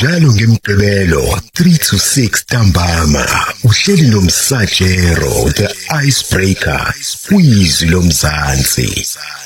njalo ngeMgqibelo 3 to 6 ntambama uhleli noMsajero the Icebreaker kwizwi lomzansi.